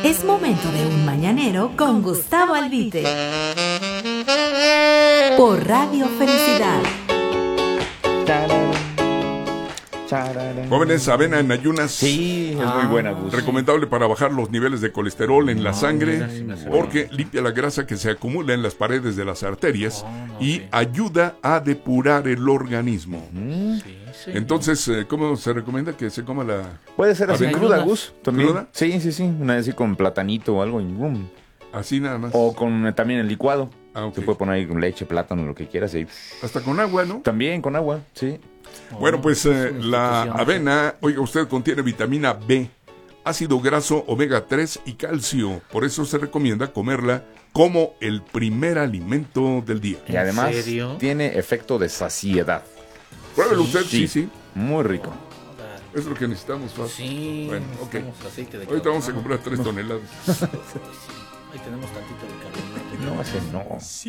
Es momento de un mañanero con Gustavo Albite. Por Radio Felicidad. Jóvenes, avena en ayunas. Sí, es muy buena, Gus. Recomendable para bajar los niveles de colesterol en la sangre, porque limpia la grasa que se acumula en las paredes de las arterias y ayuda a depurar el organismo. Entonces, ¿cómo se recomienda que se coma la Puede ser así avena? cruda, Gus. También. ¿Cruda? Sí. Una vez así con platanito o algo. Y boom. Así nada más. O con también el licuado. Ok. Se puede poner ahí con leche, plátano, lo que quieras. Y Hasta con agua, ¿no? también con agua, sí. Bueno, pues la avena, oiga usted, contiene vitamina B, ácido graso omega 3 y calcio. Por eso se recomienda comerla como el primer alimento del día. Y además serio? tiene efecto de saciedad. Pruébelo usted, sí. Muy rico. Es lo que necesitamos, Fab. Sí, Bueno, ok. necesitamos aceite de Ahorita vamos a carbón. comprar 3 toneladas. Ahí tenemos tantito de carbonato. No, ese no.